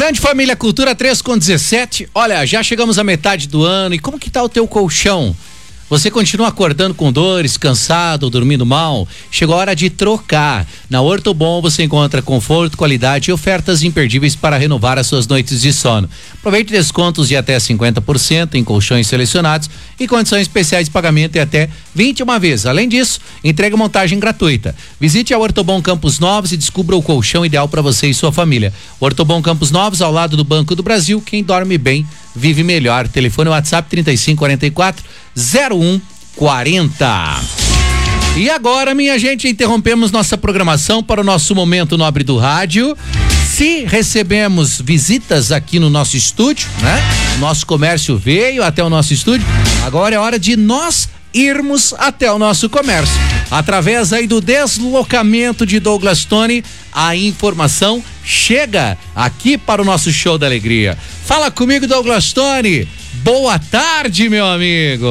Grande Família Cultura 3/17. Olha, já chegamos à metade do ano e como que tá o teu colchão? Você continua acordando com dores, cansado ou dormindo mal? Chegou a hora de trocar. Na Ortobon você encontra conforto, qualidade e ofertas imperdíveis para renovar as suas noites de sono. Aproveite descontos de até 50% em colchões selecionados e condições especiais de pagamento em até 21 vezes. Além disso, entrega e montagem gratuita. Visite a Ortobon Campos Novos e descubra o colchão ideal para você e sua família. Ortobon Campos Novos, ao lado do Banco do Brasil. Quem dorme bem vive melhor. Telefone WhatsApp 3544-0140. E agora, minha gente, interrompemos nossa programação para o nosso Momento Nobre do Rádio. Se recebemos visitas aqui no nosso estúdio, né? Nosso comércio veio até o nosso estúdio. Agora é hora de nós irmos até o nosso comércio. Através aí do deslocamento de Douglas Tony, a informação chega aqui para o nosso Show da Alegria. Fala comigo, Douglas Tony. Boa tarde, meu amigo.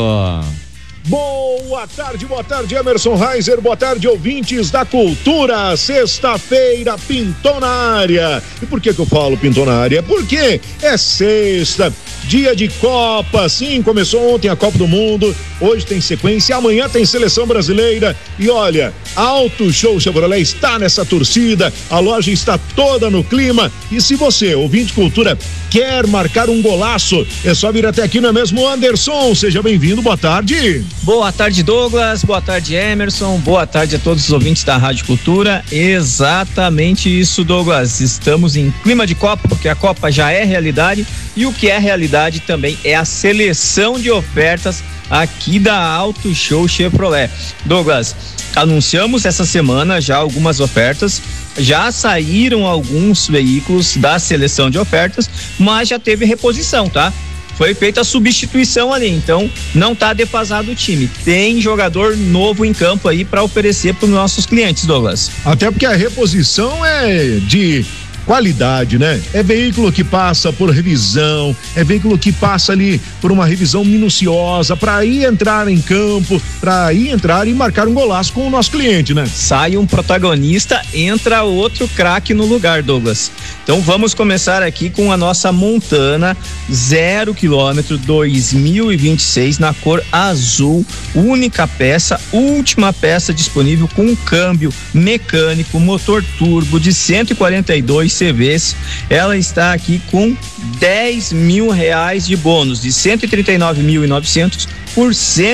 Boa tarde, Emerson Reiser, boa tarde, ouvintes da Cultura. Sexta-feira pintou na área. E por que eu falo pintou na área? Porque é sexta, dia de Copa. Sim, começou ontem a Copa do Mundo, hoje tem sequência, amanhã tem Seleção Brasileira. E olha, Auto Show Chevrolet está nessa torcida, a loja está toda no clima. E se você, ouvinte Cultura, quer marcar um golaço, é só vir até aqui, não é mesmo, Anderson? Seja bem-vindo, boa tarde. Boa tarde, Douglas, boa tarde, Emerson, boa tarde a todos os ouvintes da Rádio Cultura. Exatamente isso, Douglas, estamos em clima de Copa, porque a Copa já é realidade e o que é realidade também é a seleção de ofertas aqui da Auto Show Chevrolet. Douglas, anunciamos essa semana já algumas ofertas, já saíram alguns veículos da seleção de ofertas, mas já teve reposição, tá? Foi feita a substituição ali, então não tá defasado o time. Tem jogador novo em campo aí para oferecer para os nossos clientes, Douglas. Até porque a reposição é de qualidade, né? É veículo que passa por revisão, é veículo que passa ali por uma revisão minuciosa para aí entrar em campo, para aí entrar e marcar um golaço com o nosso cliente, né? Sai um protagonista, entra outro craque no lugar, Douglas. Então vamos começar aqui com a nossa Montana 0 km 2026 na cor azul, única peça, última peça disponível com câmbio mecânico, motor turbo de 142 CVs. Ela está aqui com R$10 mil de bônus, de 139.900 por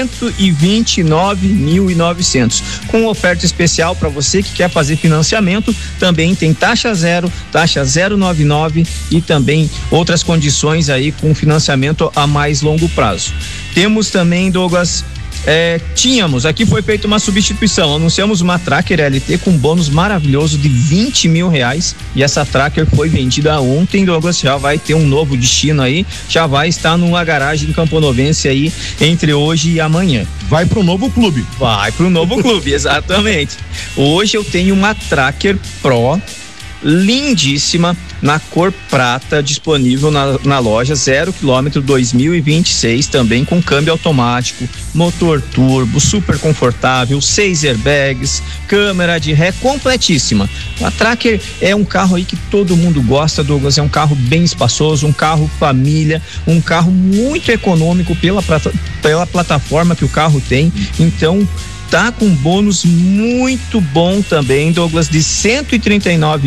129.900, com oferta especial para você que quer fazer financiamento. Também tem taxa 099 e também outras condições aí com financiamento a mais longo prazo. Temos também, Douglas, aqui foi feita uma substituição, anunciamos uma Tracker LT com bônus maravilhoso de R$20 mil e essa Tracker foi vendida ontem, Douglas, já vai ter um novo destino aí, já vai estar numa garagem camponovense aí entre hoje e amanhã. Vai pro novo clube. Vai pro novo clube, exatamente. Hoje eu tenho uma Tracker Pro lindíssima na cor prata, disponível na loja 0 km 2026, também com câmbio automático, motor turbo, super confortável, 6 airbags, câmera de ré completíssima. A Tracker é um carro aí que todo mundo gosta, Douglas, é um carro bem espaçoso, um carro família, um carro muito econômico pela plataforma que o carro tem. Então tá com bônus muito bom também, Douglas, de 139